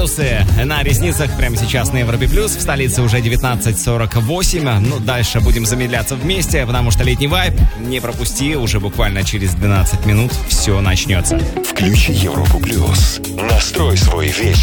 градусы на ресницах прямо сейчас на Европе+. В столице уже 19:48. Ну, дальше будем замедляться вместе, потому что летний вайб не пропусти. Уже буквально через 12 минут все начнется. Включи Европу+. Настрой свой вечер.